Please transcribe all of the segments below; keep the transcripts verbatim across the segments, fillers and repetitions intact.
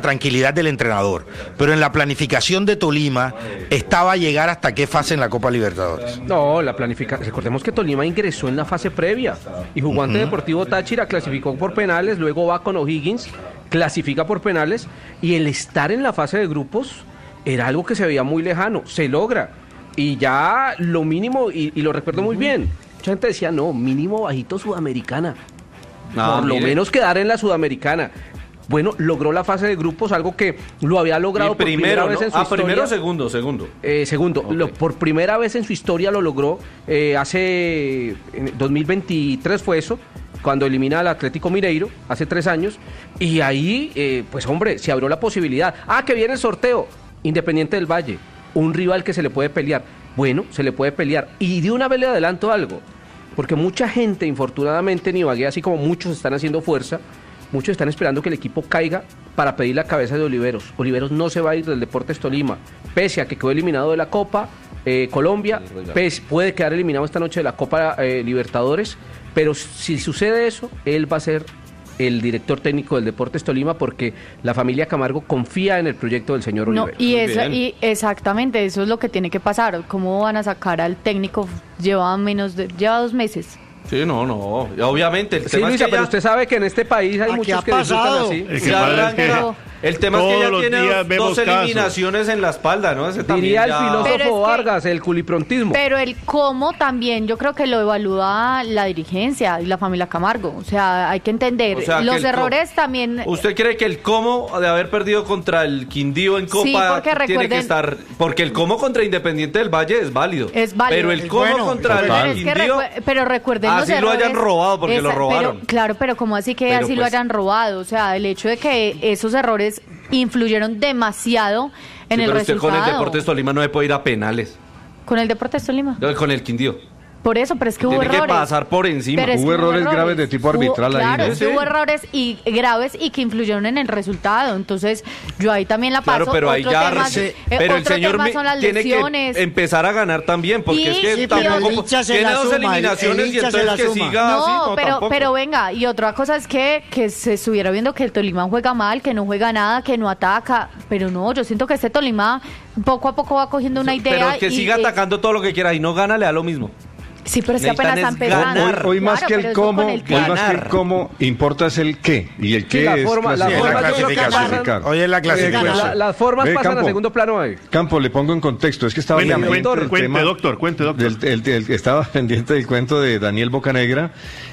tranquilidad del entrenador, pero en la planificación de Tolima estaba a llegar hasta qué fase en la Copa Libertadores. No, la planificación, recordemos que Tolima ingresó en la fase previa y jugó ante uh-huh. Deportivo Táchira, clasificó por penales, luego va con O'Higgins, clasifica por penales, y el estar en la fase de grupos era algo que se veía muy lejano, se logra, y ya lo mínimo, y, y lo recuerdo muy bien, mucha gente decía, no, mínimo bajito Sudamericana, no, por mire. lo menos quedar en la Sudamericana. Bueno, logró la fase de grupos, algo que lo había logrado primero, por primera ¿no? vez en su ah, historia. primero o segundo, segundo. Eh, segundo, okay. lo, por primera vez en su historia lo logró, eh, hace, en dos mil veintitrés fue eso, cuando elimina al Atlético Mineiro, hace tres años, y ahí, eh, pues hombre, se abrió la posibilidad. Ah, que viene el sorteo, Independiente del Valle, un rival que se le puede pelear. Bueno, se le puede pelear, y de una vez le adelanto algo, porque mucha gente, infortunadamente, en Ibagué, así como muchos están haciendo fuerza, muchos están esperando que el equipo caiga para pedir la cabeza de Oliveros. Oliveros no se va a ir del Deportes Tolima, pese a que quedó eliminado de la Copa eh, Colombia, pese, puede quedar eliminado esta noche de la Copa eh, Libertadores, pero si sucede eso, él va a ser el director técnico del Deportes Tolima, porque la familia Camargo confía en el proyecto del señor no, Oliveros. Y, eso, y exactamente, eso es lo que tiene que pasar. ¿Cómo van a sacar al técnico? Lleva menos de, lleva dos meses. Sí, no, no, obviamente. El sí, tema Luisa, es que pero ya... usted sabe que en este país hay muchos que disfrutan así. El, que ya arranca... el tema es que ya tiene dos, dos eliminaciones en la espalda, ¿no? Ese Diría el ya... filósofo es que, Vargas, el culiprontismo. Pero el cómo también, yo creo que lo evalúa la dirigencia y la familia Camargo. O sea, hay que entender, o sea, los errores co... también... ¿Usted cree que el cómo de haber perdido contra el Quindío en Copa sí, porque tiene recuerden... que estar... Porque el cómo contra Independiente del Valle es válido. Es válido. Pero el cómo bueno, contra pero el es que Quindío... recu... Pero recuerden así los errores... lo hayan robado, porque esa, lo robaron. Pero, claro, pero como así que pero así pues... lo hayan robado. O sea, el hecho de que esos errores influyeron demasiado en sí, el pero resultado. Usted con el Deportes Tolima no se puede ir a penales. ¿Con el Deportes Tolima? No, con el Quindío. Por eso, pero es que hubo Tiene errores. que pasar por encima. Pero es hubo que errores, errores graves de tipo arbitral hubo, ahí. Claro, ¿no? es que sí. hubo errores y graves y que influyeron en el resultado. Entonces, yo ahí también la paso. Claro, pero ahí otro ya... tema, Sí. eh, pero el otro señor tema son las tiene lesiones. que empezar a ganar también, porque y, es que sí, tampoco... Tiene dos suma, eliminaciones y entonces que suma. siga no, así, no, pero, tampoco. pero venga, y otra cosa es que, que se estuviera viendo que el Tolima juega mal, que no juega nada, que no ataca, pero no, yo siento que este Tolima poco a poco va cogiendo una idea. Pero que y, siga y, atacando todo lo que quiera y no gana, le da lo mismo. Sí, pero es que apenas están empezando. Hoy, hoy más claro, que el cómo, hoy más que el cómo importa es el qué, y el qué sí, la es forma, la clasificar. forma la clasificación. Hoy es la clasificación. La, las formas Ve, pasan Campo, a segundo plano ahí. Campo, le pongo en contexto, es que estaba Cuente, pendiente cuente, del cuente, tema doctor, cuente, doctor. Del, el, el, estaba pendiente del cuento de Daniel Bocanegra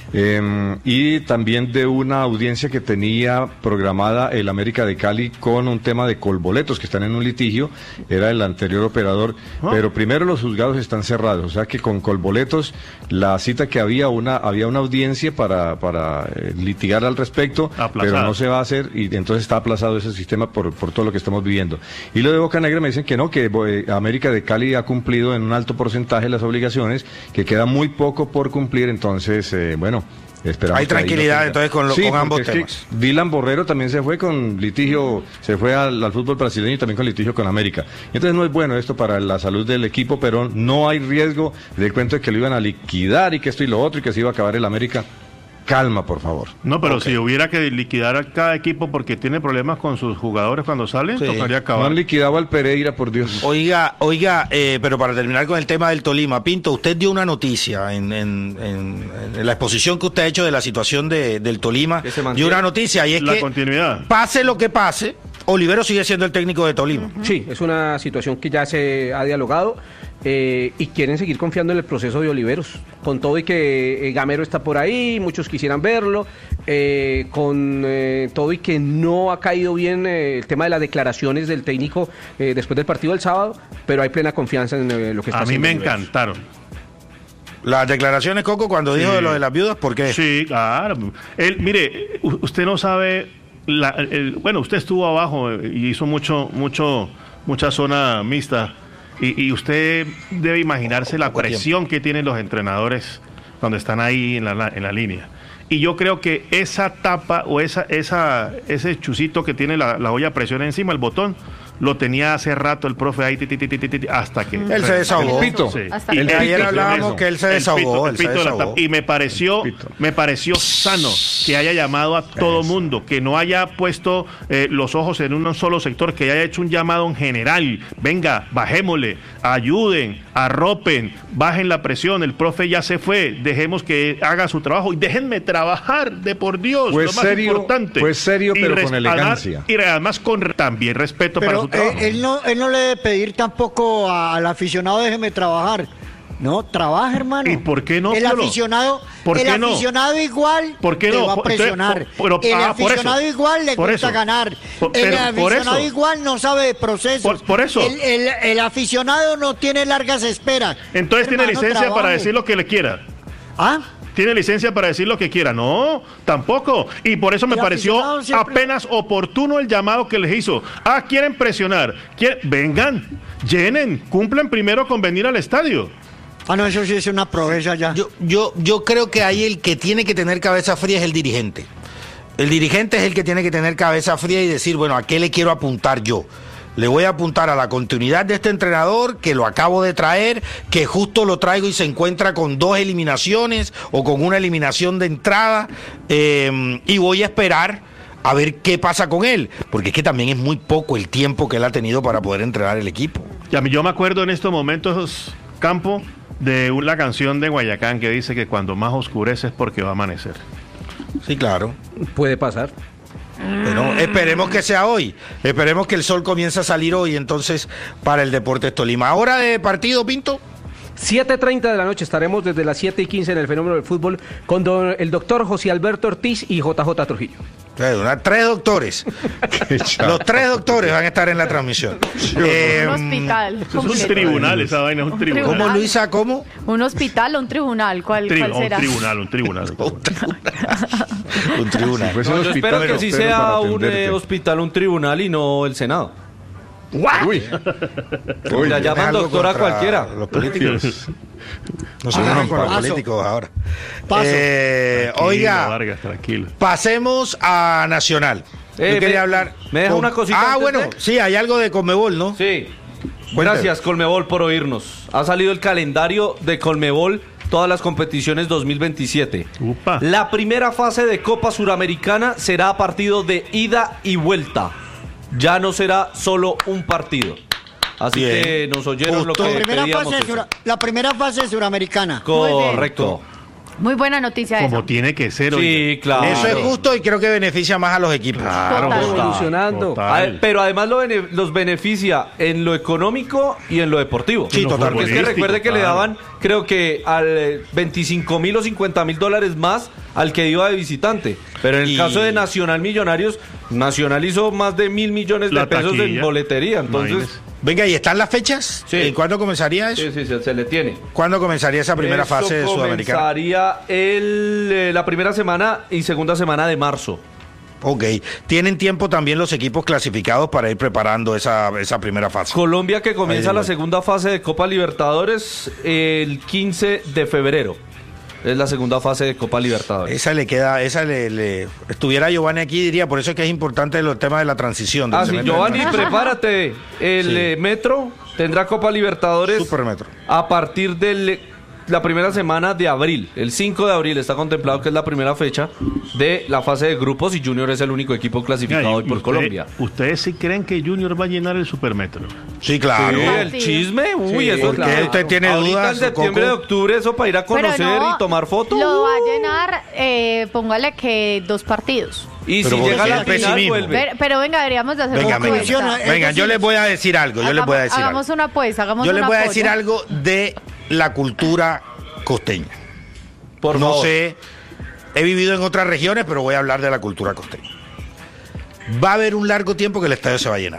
eh, y también de una audiencia que tenía programada el América de Cali con un tema de Colboletos, que están en un litigio, era el anterior operador, ¿ah? Pero primero los juzgados están cerrados, o sea que con Colboletos la cita que había una había una audiencia para, para eh, litigar al respecto, aplazado. Pero no se va a hacer y entonces está aplazado ese sistema por, por todo lo que estamos viviendo. Y lo de Bocanegra me dicen que no, que eh, América de Cali ha cumplido en un alto porcentaje las obligaciones, que queda muy poco por cumplir, entonces, eh, bueno... Esperamos hay tranquilidad no entonces con, lo, sí, con ambos es temas. Dylan Borrero también se fue con litigio, se fue al, al fútbol brasileño y también con litigio con América. Entonces no es bueno esto para la salud del equipo, pero no hay riesgo del cuento de que lo iban a liquidar y que esto y lo otro y que se iba a acabar el América. Calma, por favor. No, pero okay. Si hubiera que liquidar a cada equipo porque tiene problemas con sus jugadores cuando salen, sí. Tocaría acabar. No han liquidado al Pereira, por Dios. Oiga, oiga, eh, pero para terminar con el tema del Tolima, Pinto, usted dio una noticia en, en, en, en la exposición que usted ha hecho de la situación de, del Tolima, dio una noticia y es la que continuidad. Pase lo que pase, Olivero sigue siendo el técnico de Tolima. Uh-huh. Sí, es una situación que ya se ha dialogado. Eh, y quieren seguir confiando en el proceso de Oliveros, con todo y que eh, Gamero está por ahí, muchos quisieran verlo, eh, con eh, todo y que no ha caído bien eh, el tema de las declaraciones del técnico eh, después del partido del sábado, pero hay plena confianza en eh, lo que está a haciendo. A mí me Oliveros. encantaron. Las declaraciones, Coco, cuando sí. dijo de lo de las viudas, ¿por qué? Sí, claro. Él, mire, usted no sabe, la, el, bueno, usted estuvo abajo y hizo mucho, mucho, mucha zona mixta. Y, y usted debe imaginarse la presión que tienen los entrenadores cuando están ahí en la, en la línea. Y yo creo que esa tapa o esa, esa, ese chucito que tiene la, la olla a presión encima, el botón, lo tenía hace rato el profe ahí, ti, ti, ti, ti, ti, hasta que... Él se desahogó. El pito. Sí. Hasta Y el el ayer pito, hablábamos eso. que él se El desahogó, pito, el él se pito de la desahogó. tapa. Y me pareció, me pareció sano que haya llamado a todo mundo, que no haya puesto eh, los ojos en un solo sector, que haya hecho un llamado en general. Venga, bajémosle, ayuden, arropen, bajen la presión, el profe ya se fue, dejemos que haga su trabajo y déjenme trabajar, de por Dios, Pues lo más serio, importante. pues serio, Y pero res- con elegancia. además- y además con re- también respeto para Pero su trabajo. eh, él, no, él no le debe pedir tampoco a- al aficionado déjeme trabajar. No, trabaja, hermano. ¿Y por qué no, El Piolo? aficionado, ¿Por el qué no? aficionado igual ¿Por qué te no? va a Por- entonces, presionar. por- pero- el ah, por aficionado eso. igual le Por gusta eso. ganar. Por- el pero por aficionado eso. igual no sabe de procesos. Por- por eso. El, el- el aficionado no tiene largas esperas. Entonces tiene Hermano, licencia para trabaje. decir lo que le quiera. ¿Ah? Tiene licencia para decir lo que quiera. No, tampoco. Y por eso me El pareció aficionado siempre- apenas oportuno el llamado que les hizo. Ah, quieren presionar. ¿Quieren? Vengan, llenen, cumplan primero con venir al estadio. Ah, no, eso sí es una proeza ya. Yo, yo, yo creo que ahí el que tiene que tener cabeza fría es el dirigente. El dirigente es el que tiene que tener cabeza fría y decir, bueno, ¿a qué le quiero apuntar yo? Le voy a apuntar a la continuidad de este entrenador, que lo acabo de traer, que justo lo traigo y se encuentra con dos eliminaciones o con una eliminación de entrada, eh, y voy a esperar a ver qué pasa con él, porque es que también es muy poco el tiempo que él ha tenido para poder entrenar el equipo. Y a mí yo me acuerdo en estos momentos, Campo, de una canción de Guayacán que dice que cuando más oscurece es porque va a amanecer. Sí, claro. Puede pasar. Pero esperemos que sea hoy. Esperemos que el sol comience a salir hoy, entonces, para el Deportes Tolima. ¿Hora de partido, Pinto? siete treinta de la noche, estaremos desde las siete y quince en el Fenómeno del Fútbol con don- el doctor José Alberto Ortiz y J J Trujillo. Eh, una- tres doctores. Los tres doctores van a estar en la transmisión. Eh, Un hospital. Eso es un tribunal, esa vaina es un Un tribunal. ¿Cómo, tribunal. Luisa? ¿Cómo? Un hospital o un tribunal, ¿cuál, Tri- cuál un será? tribunal, un tribunal. Un tribunal. Pues No, un yo hospital, espero que pero- sí pero sea para un atenderte. eh, hospital, un tribunal y no el Senado. Uy. Uy, Ya llaman ¿Tienes algo doctor a contra cualquiera. Los políticos. No se Ah, metan con los paso. políticos ahora. Paso. Eh, Tranquilo, oiga, Vargas, tranquilo. pasemos a Nacional. Eh, Yo quería me- hablar. ¿me deja con- una cosita Ah, antes bueno, de? sí, hay algo de Conmebol, ¿no? Sí. Cuéntame. Gracias, Colmebol, por oírnos. Ha salido el calendario de Colmebol, todas las competiciones dos mil veintisiete. Upa. La primera fase de Copa Suramericana será a partido de ida y vuelta. Ya no será solo un partido. Así Bien. que nos oyeron Justo. lo que La primera, pedíamos fase eso. sura- la primera fase suramericana. Correcto. Muy buena noticia Como esa. tiene que ser, Sí, oiga. claro. Eso es justo y creo que beneficia más a los equipos. Claro, Total. total, Evolucionando. total. Ah, Pero además lo bene- los beneficia en lo económico y en lo deportivo. Sí, En lo totalmente. Porque es que futbolístico, recuerde que le claro. daban, creo que al eh, veinticinco mil o cincuenta mil dólares más al que iba de visitante. Pero en el Y- caso de Nacional Millonarios, Nacional hizo más de mil millones de La pesos en taquilla. boletería. Entonces, Imagínese. Venga, ¿y están las fechas? Sí. ¿Y cuándo comenzaría eso? sí, sí, se, se le tiene. ¿Cuándo comenzaría esa primera Eso fase de Sudamericana? Comenzaría el, eh, la primera semana y segunda semana de marzo. Ok. ¿Tienen tiempo también los equipos clasificados para ir preparando esa, esa primera fase? Colombia que comienza Ahí la voy. segunda fase de Copa Libertadores el quince de febrero. Es la segunda fase de Copa Libertadores. Esa le queda, esa le, le- estuviera Giovanni aquí, diría, por eso es que es importante el tema de la transición. del Ah, sí, semestre Giovanni, de- prepárate. El Sí. eh, Metro tendrá Copa Libertadores Supermetro. a partir de la primera semana de abril. El cinco de abril está contemplado que es la primera fecha de la fase de grupos y Junior es el único equipo clasificado Oiga, hoy y por usted- Colombia. ¿Ustedes sí creen que Junior va a llenar el Supermetro? Sí, claro. Sí, el Sí. chisme, uy, Sí, eso ¿Por qué usted tiene Ahorita dudas, en septiembre Coco? de octubre, eso para ir a Pero conocer no, y tomar fotos. Lo va a llenar, eh, póngale que dos partidos. Y Pero si ¿por llega a qué la el final, pesimismo? vuelve. Ver- pero venga, deberíamos de hacer Venga, una venga, apuesta. Funciona, es venga, yo decir, les voy a decir algo, yo les voy a decir hagamos algo. una apuesta, hagamos Yo una les voy a apoyo. decir algo de la cultura costeña. Por no favor. sé, he vivido en otras regiones, pero voy a hablar de la cultura costeña. Va a haber un largo tiempo que el estadio se va a llenar.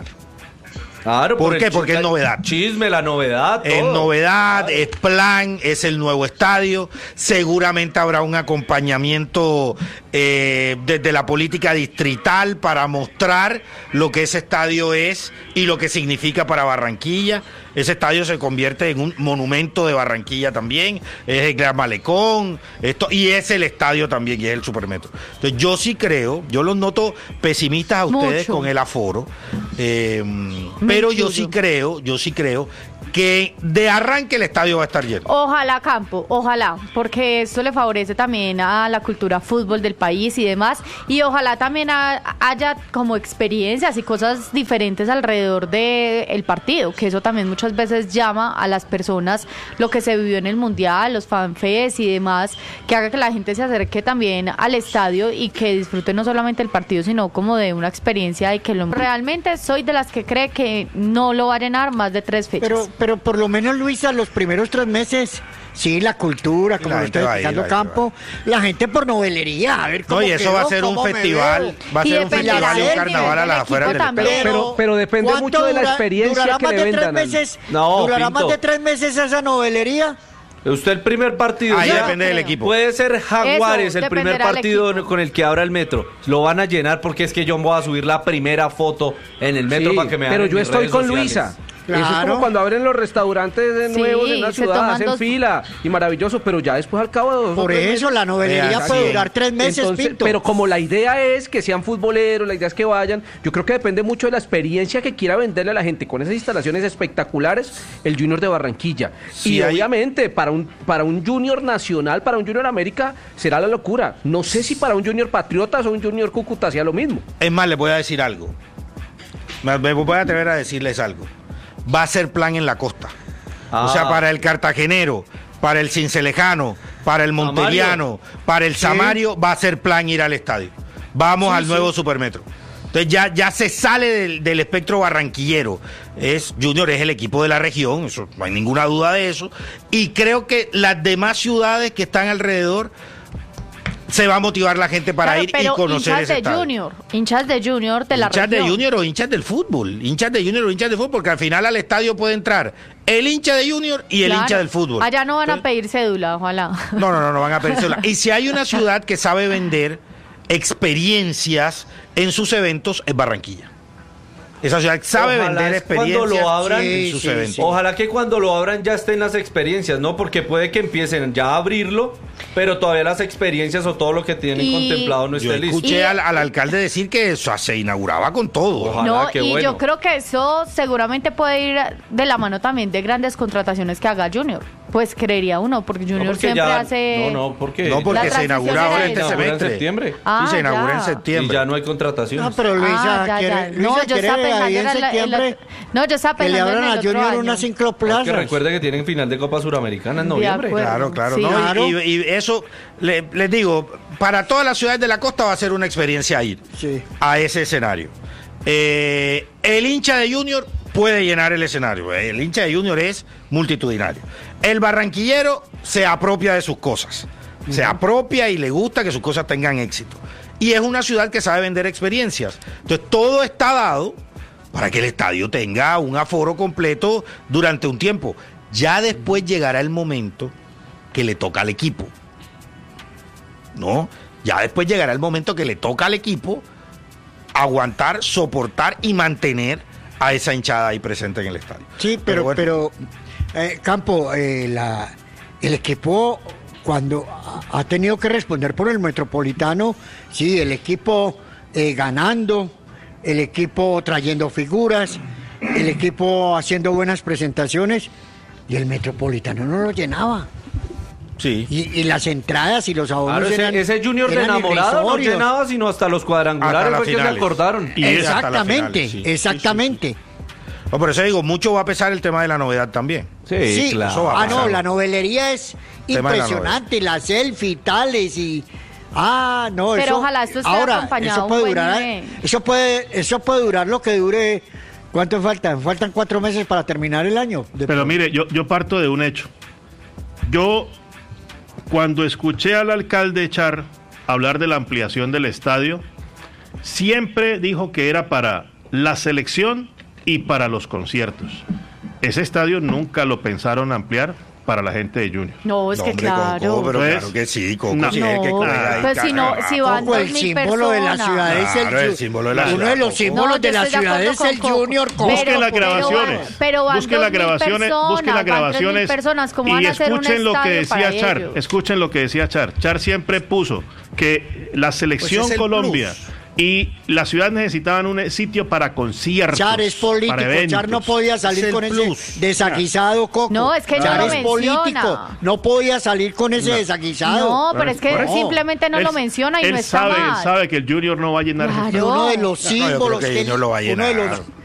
Claro, ¿Por el qué? Porque chi- es novedad. Chisme, la novedad. Es todo. novedad, es plan, es el nuevo estadio. Seguramente habrá un acompañamiento eh, desde la política distrital para mostrar lo que ese estadio es y lo que significa para Barranquilla. Ese estadio se convierte en un monumento de Barranquilla también. Es el Gran Malecón, esto, y es el estadio también, y es el Supermetro. Entonces, yo sí creo, yo los noto pesimistas a ustedes Mucho. con el aforo, Eh, pero yo sí creo, yo sí creo que de arranque el estadio va a estar lleno. Ojalá, Campo, ojalá, porque esto le favorece también a la cultura fútbol del país y demás, y ojalá también ha- haya como experiencias y cosas diferentes alrededor del partido, que eso también muchas veces llama a las personas lo que se vivió en el Mundial, los fanfests y demás, que haga que la gente se acerque también al estadio y que disfrute no solamente el partido, sino como de una experiencia y que lo... Realmente soy de las que cree que no lo va a llenar más de tres fechas. Pero, pero por lo menos, Luisa, los primeros tres meses, sí, la cultura, como La lo gente está va a ir, explicando la gente Campo, la gente por novelería, a ver cómo No, y eso quedó, va a ser un cómo me festival, veo. va a Y ser un dependerá festival y un del carnaval a nivel las del afueras equipo del también. estadio. Pero- pero depende ¿cuánto mucho de la dura- experiencia durará que más le de tres vendan al- meses, No, ¿Durará Pinto. más de tres meses esa novelería? Usted el primer partido. Ahí ya depende del creo. equipo. Puede ser Jaguares Eso, el primer dependerá del partido equipo. con el que abra el metro. Lo van a llenar porque es que yo voy a subir la primera foto en el metro Sí, para que me vean pero en yo mis estoy redes con sociales. Luisa. Eso es Claro. como cuando abren los restaurantes de Sí, nuevos en la se ciudad, toman hacen dos- fila y maravilloso, pero ya después al cabo de dos o Por tres eso meses- la novelería Vean, puede sí. durar tres meses, Entonces, Pinto. pero como la idea es que sean futboleros, la idea es que vayan, yo creo que depende mucho de la experiencia que quiera venderle a la gente con esas instalaciones espectaculares, el Junior de Barranquilla. Sí, y hay- obviamente para un para un Junior nacional, para un Junior América, será la locura. No sé si para un Junior Patriotas o un Junior Cúcuta sea lo mismo. Es más, les voy a decir algo. Me, me voy a atrever a decirles algo. Va a ser plan en la costa. O sea, Ah. para el cartagenero, para el cincelejano, para el monteriano, para el samario, va a ser plan ir al estadio. Vamos al nuevo Supermetro. Entonces ya, ya se sale del, del espectro barranquillero. Es Junior es el equipo de la región, eso, no hay ninguna duda de eso. Y creo que las demás ciudades que están alrededor se va a motivar la gente para Claro, ir y pero conocer hinchas ese de estadio. Junior, hinchas de Junior de la hinchas de región. Junior o hinchas del fútbol, hinchas de Junior o hinchas de fútbol, porque al final al estadio puede entrar el hincha de Junior y el Claro. hincha del fútbol. Allá no van a Entonces, pedir cédula, ojalá. No, no, no, no van a pedir cédula. Y si hay una ciudad que sabe vender experiencias en sus eventos, es Barranquilla. Esa ciudad sabe Ojalá vender es cuando experiencias lo abran, en Sí, sus sí, eventos. sí. Ojalá que cuando lo abran ya estén las experiencias, ¿no? Porque puede que empiecen ya a abrirlo, pero todavía las experiencias o todo lo que tienen Y- contemplado no Yo esté listo. escuché Y- al, al alcalde decir que eso se inauguraba con todo. Ojalá, No, qué y bueno. yo creo que eso seguramente puede ir de la mano también de grandes contrataciones que haga Junior. Pues creería uno, porque No, Junior porque siempre ya- hace... No, no, porque... No, porque La se transición inaugura era ahora esa. este Se inaugura en semestre. septiembre. Ah, Sí, se inaugura en ya. Y septiembre. ya no hay contrataciones. No, pero Luisa, Ah, ya, quiere, ya. Luisa No, yo quiere estaba pensando ahí en era la- el septiembre otro- No, yo estaba que le pensando en abran el a otro Junior año. unas cinco Porque plazas. recuerde que tienen final de Copa Suramericana en De noviembre. acuerdo. Claro, claro, Sí. ¿no? Y- Claro. Y, y eso, le- les digo, para todas las ciudades de la costa va a ser una experiencia ir Sí. a ese escenario. Eh, el hincha de Junior puede llenar el escenario, eh, el hincha de Junior es multitudinario. El barranquillero se apropia de sus cosas, se apropia y le gusta que sus cosas tengan éxito. Y es una ciudad que sabe vender experiencias. Entonces todo está dado para que el estadio tenga un aforo completo durante un tiempo. Ya después llegará el momento que le toca al equipo. ¿No? Ya después llegará el momento que le toca al equipo aguantar, soportar y mantener a esa hinchada ahí presente en el estadio. Sí, pero, bueno, pero eh, Campo, eh, la, el equipo cuando ha ha tenido que responder por el Metropolitano, sí, el equipo eh, ganando, el equipo trayendo figuras, el equipo haciendo buenas presentaciones y el Metropolitano no lo llenaba. sí. Y, y las entradas y los abonos Claro, ese, eran, ese Junior de eran enamorado no irrisorios. llenaba sino hasta los Hasta cuadrangulares las fue que se finales. acordaron. Y es hasta las Exactamente, finales, sí. Sí, exactamente. No, por eso digo, mucho va a pesar el tema de la novedad también. Sí, claro. Eso va a ah, no, pasar. la novelería es Tema de la impresionante, la selfie, tales y ah, no, Pero eso ojalá esto esté ahora acompañado eso puede de un buen durar, nivel. eso puede, eso puede durar lo que dure. ¿Cuánto falta? Faltan cuatro meses para terminar el año. De- Pero mire, yo, yo parto de un hecho. Yo, cuando escuché al alcalde Char hablar de la ampliación del estadio, siempre dijo que era para la selección y para los conciertos. Ese estadio nunca lo pensaron ampliar para la gente de Junior. No, es No, que hombre, claro. Coco, pero Pues, claro que sí, Coco, no. sí, es que No, juega ahí, pues si no- carajo. si van Coco, el dos mil símbolo de la personas. ciudad es el, Claro, el Ju- símbolo de la uno ciudad, de los Coco. símbolos No, de yo la estoy de ciudad acuerdo es con el Coco. Junior. Coco. Busquen Pero- las pero van- grabaciones. pero van busquen las dos mil grabaciones, personas, busquen las van tres mil grabaciones personas, ¿cómo van y a hacer un escuchen lo que estadio decía para Char. ellos? Escuchen lo que decía Char. Char siempre puso que la selección Pues es el Colombia plus. Y la ciudad necesitaban un sitio para conciertos. Char es político, para eventos. Char no podía salir Es el con plus. ese desaguisado, Coco. No, es que él Char no lo es menciona. político, no podía salir con ese desaguisado. No, pero es que Por eso. simplemente no Él- lo menciona y él no está sabe, mal. Él sabe que el Junior no va a llenar. Claro. Y uno de los No, yo creo símbolos que que Junior lo va a uno de llenar. los